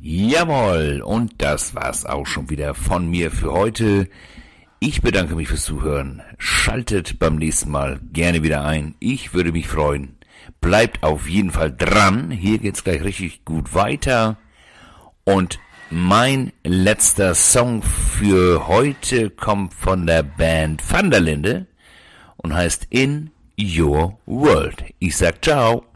Jawohl, und das war's auch schon wieder von mir für heute. Ich bedanke mich fürs Zuhören. Schaltet beim nächsten Mal gerne wieder ein. Ich würde mich freuen. Bleibt auf jeden Fall dran. Hier geht's gleich richtig gut weiter. Und mein letzter Song für heute kommt von der Band Vanderlinde und heißt In Your World. Ich sag ciao.